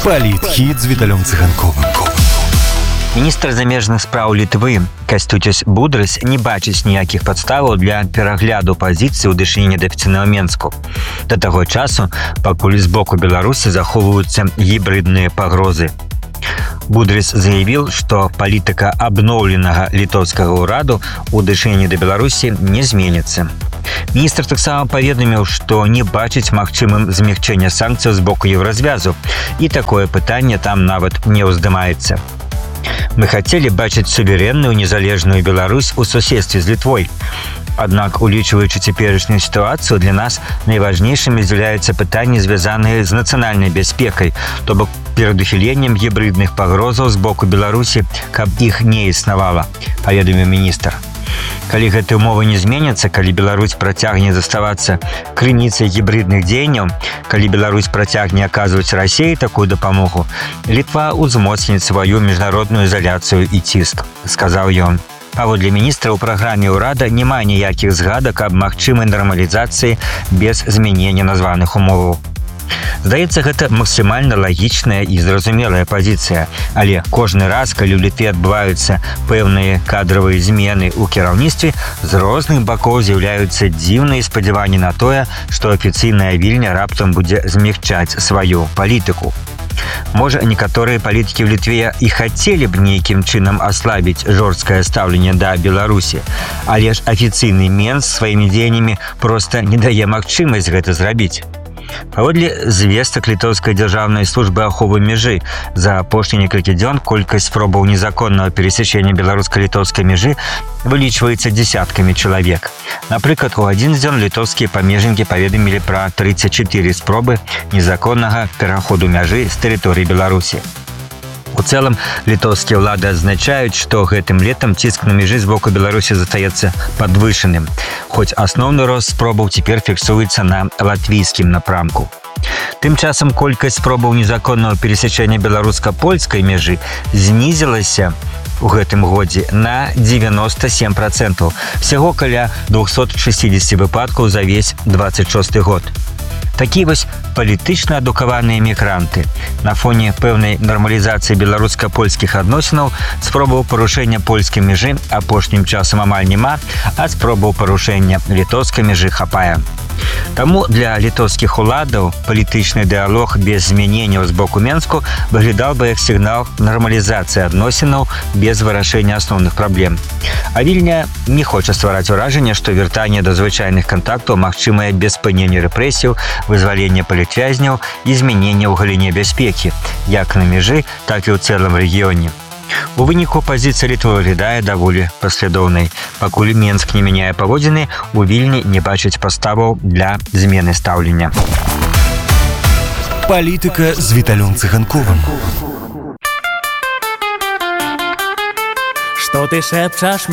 Палітхід з Віталем Циганковым. Міністр замежных спраў Літвы Кастуціс Будрыс не бачыць ніякіх падставаў для перагляду пазіцыі ў дачыненні да афіцыйнага Менску. Да таго часу, пакуль з боку Беларусі захоўваюцца гібридныя пагрозы. Будрыс заявіў, што палітыка абноўленага літоўскага ўраду ў дачыненні да Беларусі не зменіцца. Міністр таксама паведаміў, што не бачыць магчымым змягчэння санкцыяў з боку Еўразвязу, і такое пытанне там нават не ўздымаецца. Мы хотели бачыць суверенную незалежную Беларусь у суседстве з Літвой. Аднак, улічваючы цяперашнюю сітуацыю, для нас найважнейшымі з'яўляюцца пытанні, звязаныя з нацыянальнай бяспекай, то бок перадухіленнем гібридных пагрозаў з боку Беларусі, каб іх не існавала, паведаміў міністр. Калі гэтыя ўмовы не зменяцца, калі Беларусь працягне заставацца крыніцай гібридных дзеянняў, калі Беларусь працягне аказваць Расіі такую дапамогу, Літва ўзмоцніць сваю міжнародную ізаляцыю і ціск, сказаў ён. Паводле міністра, у праграме ўрада няма ніякіх згадак аб магчымай нармалізацыі без змянення названых умоваў. Здаецца, гэта максімальна лагічная і зразумелая пазіцыя, але кожны раз, калі ў Літве адбываюцца пэўныя кадравыя змены ў кіраўніцтве, з розных бакоў з'яўляюцца дзіўныя спадзяванні на тое, што афіцыйная Вільня раптам будзе змягчаць сваю палітыку. Можа, некаторыя палітыкі ў Літве і хацелі б нейкім чынам аслабіць жорсткае стаўленне да Беларусі, але ж афіцыйны Менск сваімі дзеяннямі проста не дае магчымасць гэта зрабіць. Паводле звестак літоўскай дзяржаўнай службы аховы мяжы, за апошнія некалькі дзён колькасць спробаў незаконнага перасячэння беларуска-літоўскай мяжы вылічваецца дзесяткамі чалавек. Напрыклад, у адзін дзён літоўскія памежнікі паведамілі пра 34 спробы незаконнага пераходу мяжы з тэрыторыі Беларусі. У цэлым, літоўскія ўлады адзначаюць, што гэтым летам ціск на мяжы з боку Беларусі застаецца падвышаным, хоць асноўны рост спробаў цяпер фіксуецца на латвійскім напрамку. Тым часам колькасць спробаў незаконнага перасячэння беларуска-польскай мяжы знізілася у гэтым годзе на 97%, всяго каля 260 выпадкаў за весь 26 год. Такія вось палітычна адукаваныя мігранты. На фоне пэўнай нармалізацыі беларуска-польскіх адносінаў спробаў парушэння польскай мяжы апошнім часам амаль няма, а спробаў парушэння літоўскай мяжы хапае. Таму для літоўскіх уладаў палітычны дыялог без змяненняў з боку Менску выглядаў бы як сігнал нармалізацыі адносінаў без вырашэння асноўных праблем. А Вільня не хоча ствараць уражанне, што вяртанне да звычайных кантактаў магчымае без спынення рэпрэсіяў, вызвалення палітвязняў і змянення ў галіне бяспекі, як на мяжы, так і ў цэлым рэгіёне. У выніку пазіцыя Літвы выглядае даволі паслядоўнай. Пакуль Менск не мяняе паводзіны, у Вільні не бачыць паставаў для змены стаўлення. Палітыка з Віталем Циганковым. Что ты шепчешь